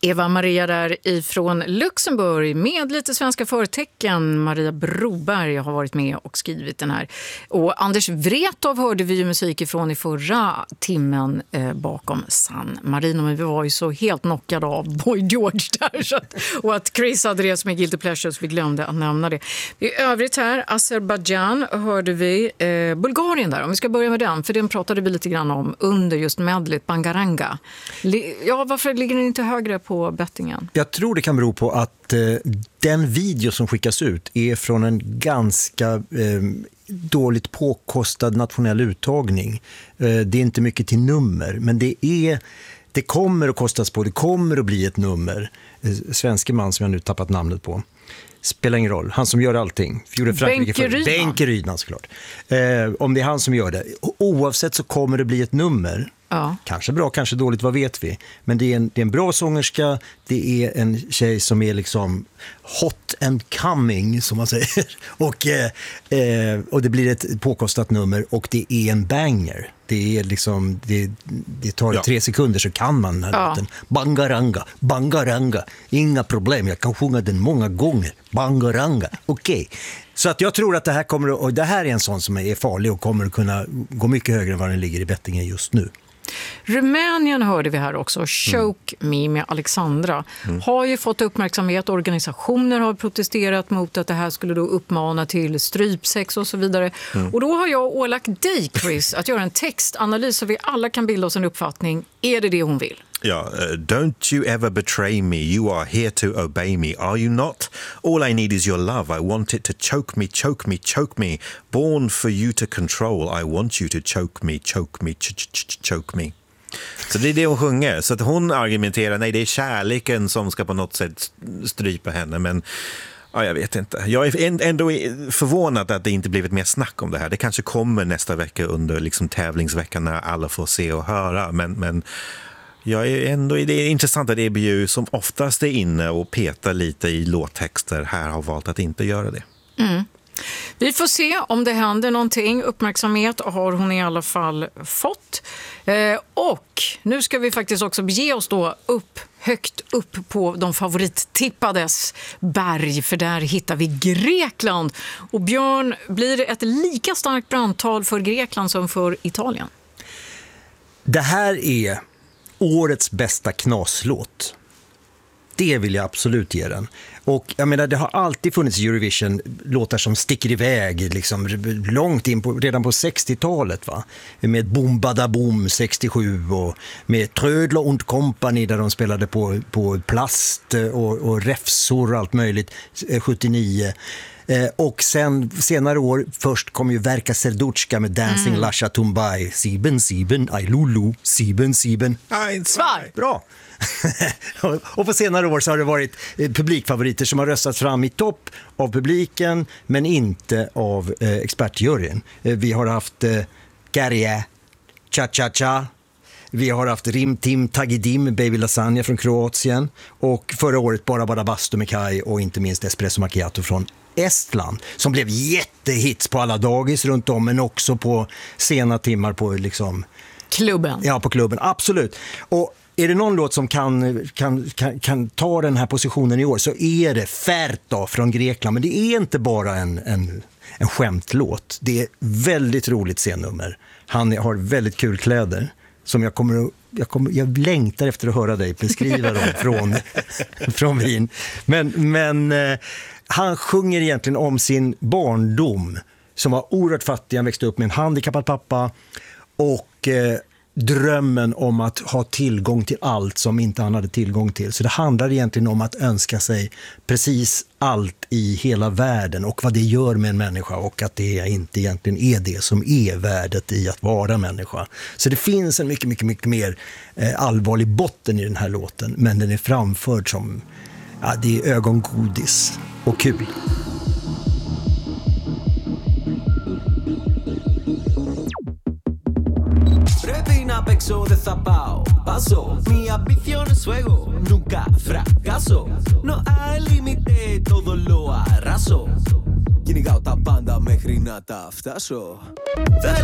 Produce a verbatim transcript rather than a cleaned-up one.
Eva Maria där ifrån Luxemburg med lite svenska förtecken. Maria Broberg har varit med och skrivit den här. Och Anders Wrethov hörde vi ju musik ifrån i förra timmen eh, bakom San Marino. Men vi var ju så helt knockade av Boy George där. Så att, och att Chris hade det som är Guilty Pleasures, vi glömde att nämna det. I övrigt här, Azerbaijan hörde vi, eh, Bulgarien där. Om vi ska börja med den, för den pratade vi lite grann om under just medlet Bangaranga. Ja, varför ligger den inte högre på bettingen? Jag tror det kan bero på att eh, den video som skickas ut är från en ganska eh, dåligt påkostad nationell uttagning. Eh, det är inte mycket till nummer, men det är det kommer att kostas på, det kommer att bli ett nummer. Eh, svenske man som jag nu tappat namnet på. Spelar ingen roll. Han som gör allting. Benke Rydman. Benke Rydman såklart. Eh, om det är han som gör det. Oavsett så kommer det bli ett nummer. Ja. Kanske bra, kanske dåligt, vad vet vi. Men det är, en, det är en bra sångerska. Det är en tjej som är liksom hot and coming, som man säger. Och, eh, eh, och det blir ett påkostat nummer. Och det är en banger. Det är liksom, det, det tar ja. tre sekunder så kan man den här ja. låten. Bangaranga, bangaranga. Inga problem, jag kan sjunga den många gånger. Bangaranga, okej. Okay. Så att jag tror att det här kommer, och det här är en sån som är farlig och kommer att kunna gå mycket högre än vad den ligger i bettingen just nu. Rumänien hörde vi här också, Choke mm. Me med Alexandra, mm. har ju fått uppmärksamhet. Organisationer har protesterat mot att det här skulle då uppmana till strypsex och så vidare. Mm. Och då har jag ålagt dig, Chris, att göra en textanalys så vi alla kan bilda oss en uppfattning. Är det det hon vill? Ja, uh, don't you ever betray me. You are here to obey me. Are you not? All I need is your love. I want it to choke me, choke me, choke me. Born for you to control. I want you to choke me, choke me, ch- ch- ch- choke me. Så det är det hon sjunger. Så att hon argumenterar, nej, det är kärleken som ska på något sätt strypa henne. Men ja, jag vet inte. Jag är ändå förvånad att det inte blivit mer snack om det här. Det kanske kommer nästa vecka under liksom tävlingsveckan när alla får se och höra. Men... men jag är ändå, det är intressant att E B U som oftast är inne och petar lite i låttexter här har valt att inte göra det. Mm. Vi får se om det händer någonting. Uppmärksamhet har hon i alla fall fått. Eh, och nu ska vi faktiskt också bege oss då upp, högt upp på de favorittippades berg. För där hittar vi Grekland. Och Björn, blir det ett lika starkt brandtal för Grekland som för Italien? Det här är årets bästa knaslåt. Det vill jag absolut ge den. Och jag menar, det har alltid funnits i Eurovision låtar som sticker iväg liksom, långt in på, redan på sextiotalet, va? Med Bombada Boom sextiosju och med Trödler und Company där de spelade på, på plast och, och räfsor och allt möjligt sjuttionio. Eh, och sen senare år först kom ju Verka Serduchka med Dancing mm. Lasha Tumbai. Sieben, sieben, ay lulu, sieben, sieben. Ein, zwei. Bra. Och på senare år så har det varit eh, publikfavoriter som har röstat fram i topp av publiken men inte av eh, expertjuryn. Eh, vi har haft eh, Garje, Cha Cha Cha. Vi har haft Rim Tim Tagidim, Baby Lasagna från Kroatien. Och förra året bara Bara Bastu med Kai och inte minst Espresso Macchiato från Estland, som blev jättehits på alla dagis runt om, men också på sena timmar på liksom klubben. Ja, på klubben, absolut. Och är det någon låt som kan, kan, kan, kan ta den här positionen i år så är det Ferta från Grekland. Men det är inte bara en, en, en skämtlåt. Det är väldigt roligt scennummer. Han har väldigt kul kläder som jag kommer att Jag, kommer, jag längtar efter att höra dig beskriva dem från, från Wien. Men, men eh, han sjunger egentligen om sin barndom som var oerhört fattig. Han växte upp med en handikappad pappa och eh, drömmen om att ha tillgång till allt som inte han hade tillgång till. Så det handlar egentligen om att önska sig precis allt i hela världen och vad det gör med en människa och att det inte egentligen är det som är värdet i att vara människa. Så det finns en mycket, mycket, mycket mer eh, allvarlig botten i den här låten, men den är framförd som ja, det är ögongodis och kul. Pexo de zapao, paso, mi ambición es fuego, nunca fracaso, no hay límite, todo lo arraso. Κυνηγάω τα πάντα μέχρι να τα φτάσω.